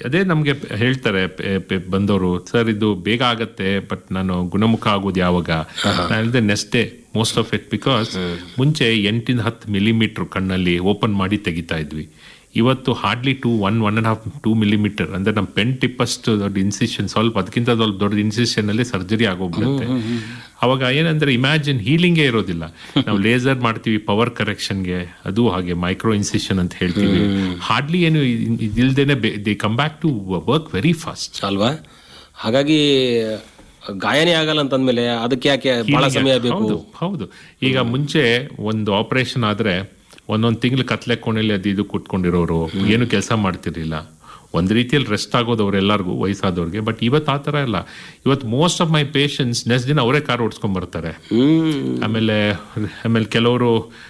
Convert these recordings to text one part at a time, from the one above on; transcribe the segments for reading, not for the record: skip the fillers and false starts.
ಅದೇ ನಮ್ಗೆ ಹೇಳ್ತಾರೆ ಬಂದವರು, ಸರ್ ಇದು ಬೇಗ ಆಗತ್ತೆ ಬಟ್ ನಾನು ಗುಣಮುಖ ಆಗೋದು ಯಾವಾಗ? ನಾನು ಹೇಳಿದೆ next day most of it, because ಮುಂಚೆ 8-10 ಮಿಲಿಮೀಟರ್ ಕಣ್ಣಲ್ಲಿ ಓಪನ್ ಮಾಡಿ ತೆಗಿತಾ ಇದ್ವಿ. ಇವತ್ತು ಹಾರ್ಡ್ಲಿ 1.5-2 ಮಿಲಿಮೀಟರ್, ಅಂದ್ರೆ ನಮ್ಮ ಪೆನ್ ಟಿಪ್ಪಷ್ಟು ದೊಡ್ಡ ಇನ್ಸಿಷನ್, ಸ್ವಲ್ಪ ಅದಕ್ಕಿಂತ ದೊಡ್ಡ ಇನ್ಸಿಷನ್ ಅಲ್ಲಿ ಸರ್ಜರಿ ಆಗೋಗ್ಬಿಡುತ್ತೆ. ಅವಾಗ ಏನಂದ್ರೆ ಇಮ್ಯಾಜಿನ್ ಹೀಲಿಂಗೇ ಇರೋದಿಲ್ಲ. ನಾವು ಲೇಸರ್ ಮಾಡ್ತೀವಿ ಪವರ್ ಕರೆಕ್ಷನ್ಗೆ, ಅದು ಹಾಗೆ ಮೈಕ್ರೋ ಇನ್ಸಿಷನ್ ಅಂತ ಹೇಳ್ತೀವಿ. ಹಾರ್ಡ್ಲಿ ಏನು ಇದಿಲ್ದೇನೆ they come back to work very fast ಅಲ್ವಾ? ಹಾಗಾಗಿ ಗಾಯನೇ ಆಗಲ್ಲ ಅಂತಂದ್ಮೇಲೆ ಅದಕ್ಕೆ ಯಾಕೆ ಬಹಳ ಸಮಯ ಬೇಕು? ಹೌದು. ಈಗ ಮುಂಚೆ ಒಂದು ಆಪರೇಷನ್ ಆದ್ರೆ ಒಂದೊಂದು ತಿಂಗಳು ಕತ್ಲೆ ಕೋಣೆಯಲ್ಲಿ ಅದು ಇದು ಕೂತ್ಕೊಂಡಿರೋರು, ಏನು ಕೆಲಸ ಮಾಡ್ತಿರ್ಲಿಲ್ಲ. ಒಂದು ರೀತಿಯಲ್ಲಿ ರೆಸ್ಟ್ ಆಗೋದು ಅವರೆಲ್ಲರಿಗೂ, ವಯಸ್ಸಾದವ್ರಿಗೆ. ಬಟ್ ಇವತ್ತು ಆ ಥರ ಇಲ್ಲ. ಇವತ್ತು most of my patients next ದಿನ ಅವರೇ ಕಾರ್ ಓಡಿಸ್ಕೊಂಡ್ ಬರ್ತಾರೆ. ಆಮೇಲೆ ಕೆಲವರು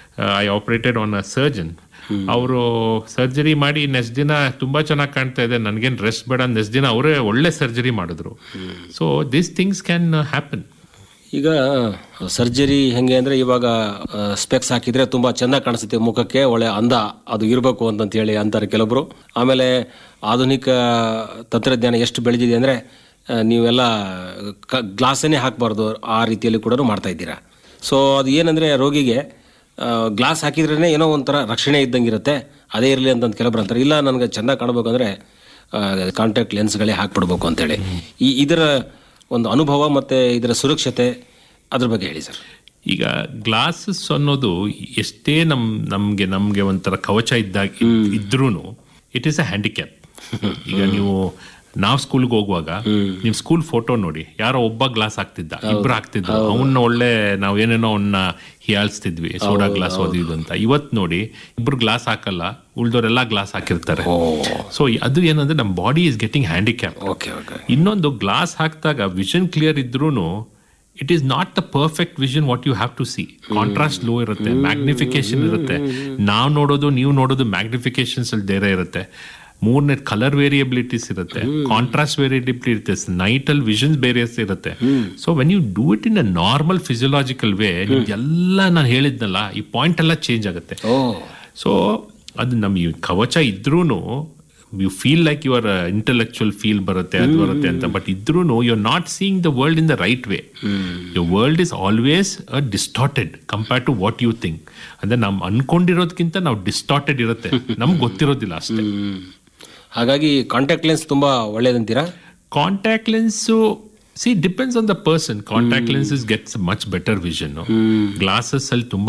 I operated on a surgeon, ಅವರು ಸರ್ಜರಿ ಮಾಡಿ ನೆಕ್ಸ್ಟ್ ದಿನ ತುಂಬಾ ಚೆನ್ನಾಗಿ ಕಾಣ್ತಾ ಇದೆ, ನನಗೇನು ರೆಸ್ಟ್ ಬೇಡ, ನೆಕ್ಸ್ಟ್ ದಿನ ಅವರೇ ಒಳ್ಳೆ ಸರ್ಜರಿ ಮಾಡಿದ್ರು. So this things can happen. ಈಗ ಸರ್ಜರಿ ಹೆಂಗೆ ಅಂದ್ರೆ, ಇವಾಗ ಸ್ಪೆಕ್ಸ್ ಹಾಕಿದ್ರೆ ತುಂಬಾ ಚೆನ್ನಾಗಿ ಕಾಣಿಸುತ್ತೆ ಮುಖಕ್ಕೆ, ಒಳ್ಳೆ ಅಂದ ಅದು ಇರಬೇಕು ಅಂತ ಹೇಳಿ ಅಂತಾರೆ ಕೆಲವರು. ಆಮೇಲೆ ಆಧುನಿಕ ತಂತ್ರಜ್ಞಾನ ಎಷ್ಟು ಬೆಳೆದಿದೆ ಅಂದ್ರೆ ನೀವೆಲ್ಲ ಗ್ಲಾಸನ್ನೇ ಹಾಕಬಾರ್ದು, ಆ ರೀತಿಯಲ್ಲಿ ಕೂಡ ಮಾಡ್ತಾ ಇದ್ದೀರಾ. ಸೊ ಅದು ಏನಂದ್ರೆ ರೋಗಿಗೆ ಗ್ಲಾಸ್ ಹಾಕಿದ್ರೇ ಏನೋ ಒಂಥರ ರಕ್ಷಣೆ ಇದ್ದಂಗಿರುತ್ತೆ, ಅದೇ ಇರಲಿ ಅಂತ ಕೆಲವರು ಅಂತಾರೆ. ಇಲ್ಲ, ನನಗೆ ಚೆಂದ ಕಾಣಬೇಕಂದ್ರೆ ಕಾಂಟ್ಯಾಕ್ಟ್ ಲೆನ್ಸ್ಗಳೇ ಹಾಕ್ಬಿಡ್ಬೇಕು ಅಂತೇಳಿ. ಇದರ ಒಂದು ಅನುಭವ ಮತ್ತೆ ಇದರ ಸುರಕ್ಷತೆ, ಅದ್ರ ಬಗ್ಗೆ ಹೇಳಿ ಸರ್. ಈಗ ಗ್ಲಾಸಸ್ ಅನ್ನೋದು ಎಷ್ಟೇ ನಮ್ಗೆ ಒಂಥರ ಕವಚ ಇದ್ರೂ ಇಟ್ ಈಸ್ ಅ ಹ್ಯಾಂಡಿಕ್ಯಾಪ್. ಈಗ ನಾವು ಸ್ಕೂಲ್ಗೆ ಹೋಗುವಾಗ ನಿಮ್ ಸ್ಕೂಲ್ ಫೋಟೋ ನೋಡಿ, ಯಾರೋ ಒಬ್ಬ ಗ್ಲಾಸ್ ಹಾಕ್ತಿದ್ದ, ಇಬ್ರು ಹಾಕ್ತಿದ್ರು, ಅವನ್ನ ಒಳ್ಳೆ ನಾವ್ ಏನೇನೋ ಅವನ್ನ ಹೀಯಾಳಿಸ್ತಿದ್ವಿ, ಸೋಡಾ ಗ್ಲಾಸ್ ಅದು ಇದು ಅಂತ. ಇವತ್ ನೋಡಿ ಇಬ್ರು ಗ್ಲಾಸ್ ಹಾಕಲ್ಲ, ಉಳ್ದವರೆಲ್ಲ ಗ್ಲಾಸ್ ಹಾಕಿರ್ತಾರೆ. ಸೊ ಅದು ಏನಂದ್ರೆ ನಮ್ ಬಾಡಿ ಇಸ್ ಗೆಟಿಂಗ್ ಹ್ಯಾಂಡಿಕ್ಯಾಪ್. ಇನ್ನೊಂದು ಗ್ಲಾಸ್ ಹಾಕಿದಾಗ vision clear ಇದ್ರೂನು it is not the perfect vision what you have to C. Contrast low ಇರುತ್ತೆ, ಮ್ಯಾಗ್ನಿಫಿಕೇಶನ್ ಇರುತ್ತೆ. ನಾವು ನೋಡೋದು ನೀವು ನೋಡೋದು ಮ್ಯಾಗ್ನಿಫಿಕೇಶನ್ಸ್ ಅಲ್ಲಿ ಬೇರೆ ಇರುತ್ತೆ. ಮೂರನೇ ಕಲರ್ ವೇರಿಯಬಿಲಿಟೀಸ್ ಇರುತ್ತೆ, ಕಾಂಟ್ರಾಸ್ಟ್ ವೇರಿಯಬಿಲಿಟಿ ಇರುತ್ತೆ, ನೈಟ್ ಅಲ್ಲಿ ವಿಷನ್ಸ್ ಬೇರೆ ಇರುತ್ತೆ. So when you do it in a normal physiological way, ಎಲ್ಲ ನಾನು ಹೇಳಿದ್ನಲ್ಲ ಈ ಪಾಯಿಂಟ್ ಎಲ್ಲ ಚೇಂಜ್ ಆಗುತ್ತೆ. ಸೊ ಅದು ನಮ್ಗೆ ಕವಚ ಇದ್ರೂನು you feel like your intellectual feel ಬರುತ್ತೆ, ಅದು ಬರುತ್ತೆ ಅಂತ. But ಇದ್ರೂನು you are not seeing the world in the right way. Your world is always distorted compared to what you think. ಅಂದ್ರೆ ನಾವು ಅನ್ಕೊಂಡಿರೋದಕ್ಕಿಂತ ನಾವು ಡಿಸ್ಟಾರ್ಟೆಡ್ ಇರುತ್ತೆ, ನಮ್ಗೆ ಗೊತ್ತಿರೋದಿಲ್ಲ ಅಷ್ಟೇ. ಹಾಗಾಗಿ ಕಾಂಟ್ಯಾಕ್ಟ್ ಲೆನ್ಸ್ ತುಂಬಾ ಒಳ್ಳೇದಂತೀರಾ? Contact lens depends on the person. Contact lenses gets much better vision. Glasses ಅಲ್ಲಿ ತುಂಬಾ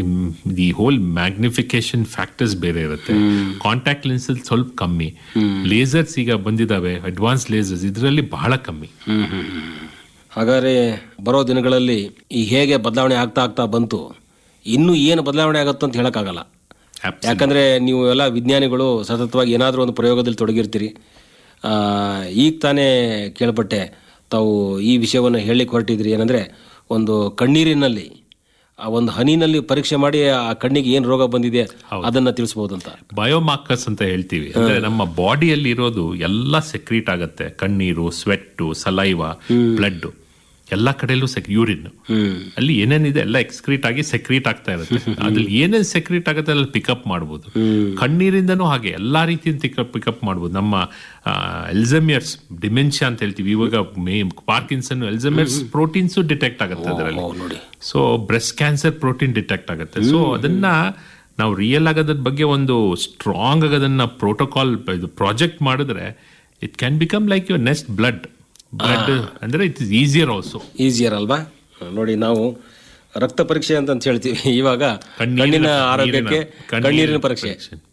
ದಿ ಹೋಲ್ ಮ್ಯಾಗ್ನಿಫಿಕೇಶನ್ ಫ್ಯಾಕ್ಟರ್ಸ್ ಬೇರೆ ಇರುತ್ತೆ. ಕಾಂಟ್ಯಾಕ್ಟ್ ಲೆನ್ಸ್ ಅಲ್ಲಿ ಸ್ವಲ್ಪ ಕಮ್ಮಿ. ಲೇಸರ್ಸ್ ಈಗ ಬಂದಿದ್ದಾವೆ, ಅಡ್ವಾನ್ಸ್ ಲೇಸರ್ಸ್, ಇದರಲ್ಲಿ ಬಹಳ ಕಮ್ಮಿ. ಹಾಗಾದ್ರೆ ಬರೋ ದಿನಗಳಲ್ಲಿ ಈ ಹೇಗೆ ಬದಲಾವಣೆ ಆಗ್ತಾ ಬಂತು, ಇನ್ನು ಏನು ಬದಲಾವಣೆ ಆಗುತ್ತೋ ಅಂತ ಹೇಳಕ್ಕಾಗಲ್ಲ. ಯಾಕಂದ್ರೆ ನೀವು ಎಲ್ಲ ವಿಜ್ಞಾನಿಗಳು ಸತತವಾಗಿ ಏನಾದರೂ ಒಂದು ಪ್ರಯೋಗದಲ್ಲಿ ತೊಡಗಿರ್ತೀರಿ. ಈಗ ತಾನೇ ಕೇಳ್ಪಟ್ಟೆ ತಾವು ಈ ವಿಷಯವನ್ನು ಹೇಳಲಿಕ್ಕೆ ಹೊರಟಿದ್ರಿ. ಏನಂದ್ರೆ ಒಂದು ಕಣ್ಣೀರಿನಲ್ಲಿ ಒಂದು ಹನಿನಲ್ಲಿ ಪರೀಕ್ಷೆ ಮಾಡಿ ಆ ಕಣ್ಣಿಗೆ ಏನ್ ರೋಗ ಬಂದಿದೆ ಅದನ್ನ ತಿಳಿಸಬಹುದು ಅಂತ. ಬಯೋಮಾರ್ಕರ್ಸ್ ಅಂತ ಹೇಳ್ತೀವಿ. ಅಂದ್ರೆ ನಮ್ಮ ಬಾಡಿಯಲ್ಲಿ ಇರೋದು ಎಲ್ಲ ಸೆಕ್ರೀಟ್ ಆಗತ್ತೆ. ಕಣ್ಣೀರು, ಸ್ವೆಟ್, ಸಲೈವಾ, ಬ್ಲಡ್ ಎಲ್ಲ ಕಡೆಯಲ್ಲೂ ಯೂರಿನ್ ಅಲ್ಲಿ ಏನೇನಿದೆ ಎಲ್ಲ ಎಕ್ಸ್ಕ್ರೀಟ್ ಆಗಿ ಸೆಕ್ರೀಟ್ ಆಗ್ತಾ ಇರುತ್ತೆ. ಅದ್ರಲ್ಲಿ ಏನೇನು ಸೆಕ್ರೀಟ್ ಆಗುತ್ತೆ ಅಲ್ಲಿ ಪಿಕಪ್ ಮಾಡ್ಬೋದು. ಕಣ್ಣೀರಿಂದನೂ ಹಾಗೆ ಎಲ್ಲಾ ರೀತಿಯಿಂದ ಪಿಕಪ್ ಮಾಡ್ಬೋದು. ನಮ್ಮ ಎಲ್ಝಮಿಯರ್ಸ್ ಡಿಮೆನ್ಷಿಯಾ ಅಂತ ಹೇಳ್ತೀವಿ, ಇವಾಗ ಪಾರ್ಕಿನ್ಸನ್, ಎಲ್ಝಮಿಯರ್ಸ್ ಪ್ರೋಟೀನ್ಸ್ ಡಿಟೆಕ್ಟ್ ಆಗುತ್ತೆ ಅದರಲ್ಲಿ. So breast cancer protein detect ಆಗುತ್ತೆ. ಸೊ ಅದನ್ನ ನಾವು ರಿಯಲ್ ಆಗೋದ್ರ ಬಗ್ಗೆ ಒಂದು ಸ್ಟ್ರಾಂಗ್ ಆಗೋದನ್ನ ಪ್ರೋಟೋಕಾಲ್ ಪ್ರಾಜೆಕ್ಟ್ ಮಾಡಿದ್ರೆ it can become like your next blood. ಅಂದ್ರೆ it is easier also. Easier ಅಲ್ವಾ? ನೋಡಿ, ನಾವು ರಕ್ತ ಪರೀಕ್ಷೆ ಅಂತ ಹೇಳ್ತೀವಿ, ಇವಾಗ ಕಣ್ಣಿನ ಆರೋಗ್ಯಕ್ಕೆ ಕಣ್ಣೀರಿನ ಪರೀಕ್ಷೆ.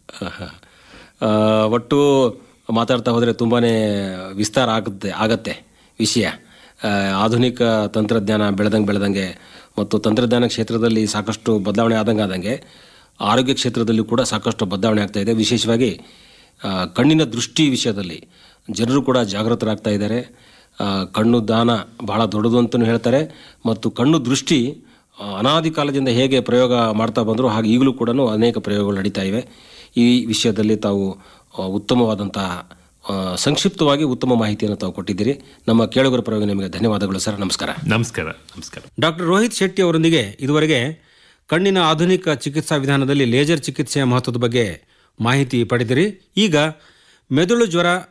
ಒಟ್ಟು ಮಾತಾಡ್ತಾ ಹೋದ್ರೆ ತುಂಬಾನೇ ವಿಸ್ತಾರ ಆಗತ್ತೆ ವಿಷಯ. ಆಧುನಿಕ ತಂತ್ರಜ್ಞಾನ ಬೆಳೆದಂಗೆ ಮತ್ತು ತಂತ್ರಜ್ಞಾನ ಕ್ಷೇತ್ರದಲ್ಲಿ ಸಾಕಷ್ಟು ಬದಲಾವಣೆ ಆದಂಗೆ ಆರೋಗ್ಯ ಕ್ಷೇತ್ರದಲ್ಲಿ ಕೂಡ ಸಾಕಷ್ಟು ಬದಲಾವಣೆ ಆಗ್ತಾ ಇದೆ. ವಿಶೇಷವಾಗಿ ಕಣ್ಣಿನ ದೃಷ್ಟಿ ವಿಷಯದಲ್ಲಿ ಜನರು ಕೂಡ ಜಾಗೃತರಾಗ್ತಾ ಇದ್ದಾರೆ. ಕಣ್ಣು ದಾನ ಬಹಳ ದೊಡ್ಡದು ಅಂತಲೂ ಹೇಳ್ತಾರೆ. ಮತ್ತು ಕಣ್ಣು ದೃಷ್ಟಿ ಅನಾದಿ ಕಾಲದಿಂದ ಹೇಗೆ ಪ್ರಯೋಗ ಮಾಡ್ತಾ ಬಂದರೂ ಹಾಗೆ ಈಗಲೂ ಕೂಡ ಅನೇಕ ಪ್ರಯೋಗಗಳು ನಡೀತಾ ಇವೆ. ಈ ವಿಷಯದಲ್ಲಿ ತಾವು ಉತ್ತಮವಾದಂತಹ ಸಂಕ್ಷಿಪ್ತವಾಗಿ ಉತ್ತಮ ಮಾಹಿತಿಯನ್ನು ತಾವು ಕೊಟ್ಟಿದ್ದೀರಿ. ನಮ್ಮ ಕೇಳುಗರ ಪರವಾಗಿ ನಿಮಗೆ ಧನ್ಯವಾದಗಳು ಸರ್. ನಮಸ್ಕಾರ. ನಮಸ್ಕಾರ. ನಮಸ್ಕಾರ. ಡಾಕ್ಟರ್ ರೋಹಿತ್ ಶೆಟ್ಟಿ ಅವರೊಂದಿಗೆ ಇದುವರೆಗೆ ಕಣ್ಣಿನ ಆಧುನಿಕ ಚಿಕಿತ್ಸಾ ವಿಧಾನದಲ್ಲಿ ಲೇಸರ್ ಚಿಕಿತ್ಸೆಯ ಮಹತ್ವದ ಬಗ್ಗೆ ಮಾಹಿತಿ ಪಡೆದಿರಿ. ಈಗ ಮೆದುಳು ಜ್ವರ